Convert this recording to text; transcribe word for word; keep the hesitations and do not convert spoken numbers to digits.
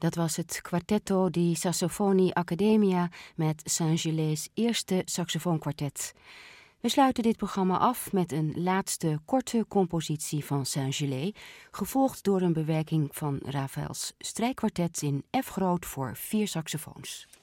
Dat was het Quartetto di Sassofoni Accademia met Saint-Gelais' eerste saxofoonkwartet. We sluiten dit programma af met een laatste korte compositie van Saint-Gelais, gevolgd door een bewerking van Ravel's strijkkwartet in F groot voor vier saxofoons.